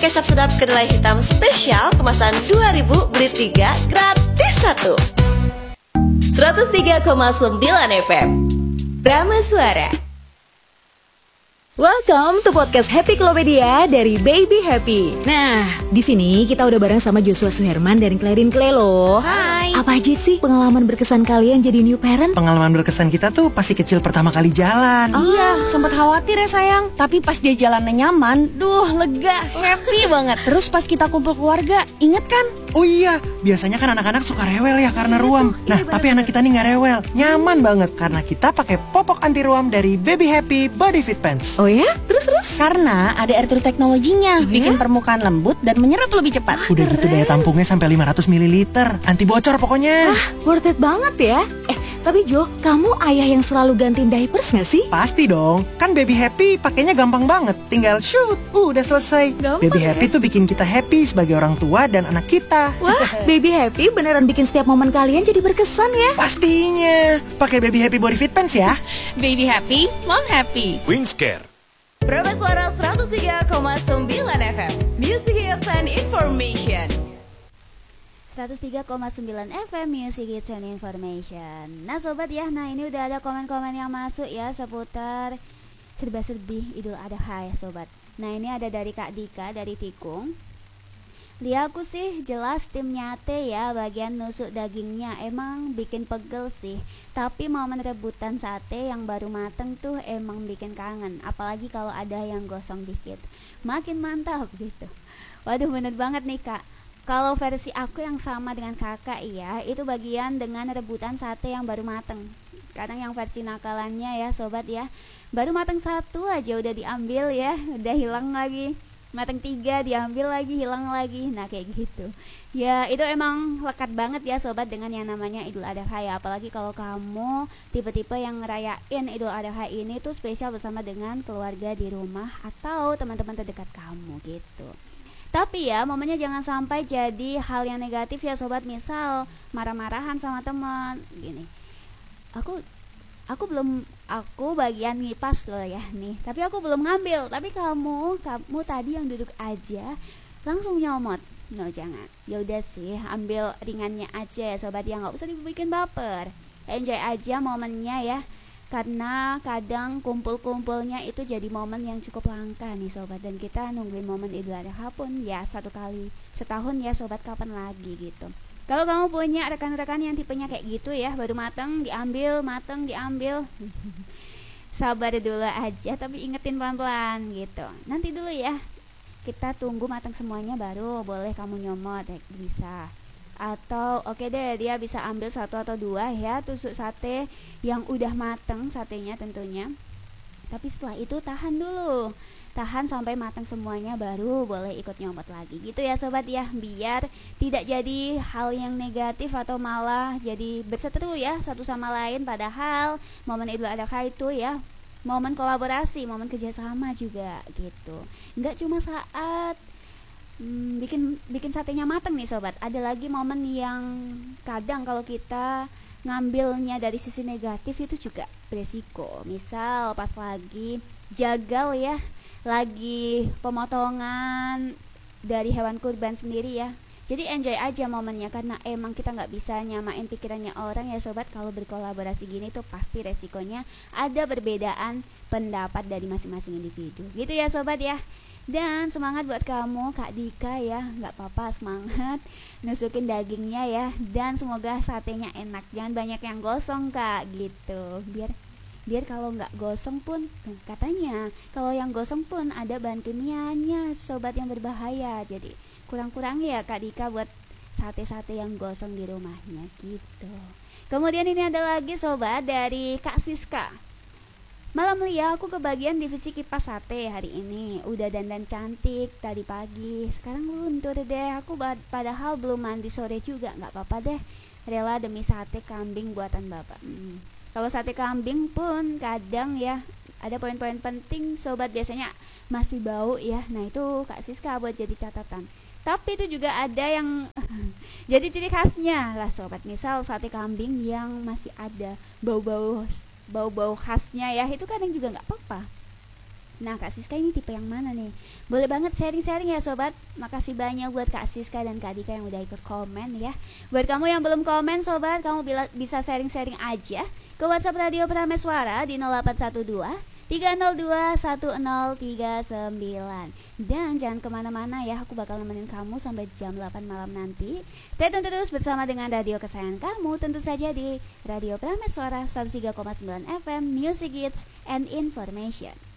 kecap sedap kedelai hitam spesial kemasan 2000 beli 3 gratis 1. 103,9 FM Brahma Suara. Welcome to podcast Happy Klopedia dari Baby Happy. Nah, di sini kita udah bareng sama Joshua Suherman dari Clarin Clay loh. Hai. Apa aja sih pengalaman berkesan kalian jadi new parent? Pengalaman berkesan kita tuh pasti kecil pertama kali jalan. Iya, sempat khawatir ya sayang. Tapi pas dia jalannya nyaman, lega, happy banget. Terus pas kita kumpul keluarga, inget kan? Oh iya, biasanya kan anak-anak suka rewel ya karena ruam. Nah, tapi anak kita nih gak rewel, nyaman banget karena kita pakai popok anti ruam dari Baby Happy Body Fit Pants. Oh ya? Terus? Karena ada air true teknologinya, bikin permukaan lembut dan menyerap lebih cepat. Udah gitu daya tampungnya sampai 500 ml, anti bocor pokoknya. Worth it banget ya. Tapi Jo, kamu ayah yang selalu gantiin diapers gak sih? Pasti dong, kan Baby Happy pakainya gampang banget. Tinggal shoot, udah selesai. Gampang Baby ya? Happy tuh bikin kita happy sebagai orang tua dan anak kita. Wah, Baby Happy beneran bikin setiap momen kalian jadi berkesan ya. Pastinya, pakai Baby Happy Body Fit Pants ya. Baby happy, mom happy. Wingscare. Brahma Suara 103,9 FM Music Hits and Information. 103,9 FM Music Hits and Information. Nah sobat ya, ini udah ada komen-komen yang masuk ya seputar serba-serbi Idul Adha ya sobat. Nah ini ada dari Kak Dika dari Tikung. Lihatku sih jelas tim nyate ya, bagian nusuk dagingnya emang bikin pegel sih. Tapi momen rebutan sate yang baru mateng tuh emang bikin kangen. Apalagi kalau ada yang gosong dikit, makin mantap gitu. Waduh bener banget nih Kak. Kalau versi aku yang sama dengan kakak ya, itu bagian dengan rebutan sate yang baru mateng. Kadang yang versi nakalannya ya sobat ya, baru mateng satu aja udah diambil ya, udah hilang lagi. Mateng 3 diambil lagi, hilang lagi. Nah kayak gitu ya, itu emang lekat banget ya sobat dengan yang namanya Idul Adha ya. Apalagi kalau kamu tipe-tipe yang ngerayain Idul Adha ini tuh spesial bersama dengan keluarga di rumah atau teman-teman terdekat kamu gitu. Tapi ya momennya jangan sampai jadi hal yang negatif ya sobat. Misal marah-marahan sama teman gini, aku bagian ngipas loh ya nih, tapi aku belum ngambil. Tapi kamu tadi yang duduk aja langsung nyomot. No jangan. Ya udah sih, ambil ringannya aja ya sobat ya, nggak usah dibikin baper. Enjoy aja momennya ya. Karena kadang kumpul-kumpulnya itu jadi momen yang cukup langka nih sobat. Dan kita nungguin momen Idul Adha pun ya 1 kali setahun ya sobat, kapan lagi gitu. Kalau kamu punya rekan-rekan yang tipenya kayak gitu ya, baru mateng diambil sabar dulu aja, tapi ingetin pelan-pelan gitu. Nanti dulu ya, kita tunggu mateng semuanya baru boleh kamu nyomot ya, bisa. Atau oke deh, dia bisa ambil 1 atau 2 ya tusuk sate yang udah mateng satenya tentunya. Tapi setelah itu tahan dulu, tahan sampai matang semuanya baru boleh ikut nyomot lagi gitu ya sobat ya, biar tidak jadi hal yang negatif atau malah jadi berseteru ya satu sama lain. Padahal momen Idul Adha itu ya momen kolaborasi, momen kerjasama juga gitu. Nggak cuma saat bikin satenya mateng nih sobat, ada lagi momen yang kadang kalau kita ngambilnya dari sisi negatif itu juga beresiko. Misal pas lagi jagal ya, lagi pemotongan dari hewan kurban sendiri ya, jadi enjoy aja momennya. Karena emang kita nggak bisa nyamain pikirannya orang ya sobat. Kalau berkolaborasi gini tuh pasti resikonya ada perbedaan pendapat dari masing-masing individu gitu ya sobat ya. Dan semangat buat kamu Kak Dika ya, nggak apa-apa, semangat nusukin dagingnya ya. Dan semoga satenya enak, jangan banyak yang gosong Kak gitu. Biar kalau nggak gosong pun, katanya kalau yang gosong pun ada bahan kimianya sobat yang berbahaya. Jadi kurang-kurang ya Kak Dika buat sate-sate yang gosong di rumahnya gitu. Kemudian ini ada lagi sobat dari Kak Siska. Malam Lia, aku kebagian divisi kipas sate hari ini. Udah dandan cantik tadi pagi, sekarang luntur deh. Aku padahal belum mandi sore juga. Gak apa-apa deh, rela demi sate kambing buatan bapak. Kalau sate kambing pun kadang ya ada poin-poin penting sobat, biasanya masih bau ya. Nah itu Kak Siska buat jadi catatan. Tapi itu juga ada yang jadi ciri khasnya lah sobat. Misal sate kambing yang masih ada bau-bau khasnya ya, itu kadang juga nggak apa-apa. Nah, Kak Siska ini tipe yang mana nih? Boleh banget sharing-sharing ya sobat. Makasih banyak buat Kak Siska dan Kak Dika yang udah ikut komen ya. Buat kamu yang belum komen sobat, kamu bisa sharing-sharing aja ke WhatsApp Radio Prameswara di 0812 302 1039. Dan jangan kemana-mana ya, aku bakal nemenin kamu sampai jam 8 malam nanti. Stay tune terus bersama dengan radio kesayangan kamu, tentu saja di Radio Prameswara 103,9 FM, Music Hits and Information.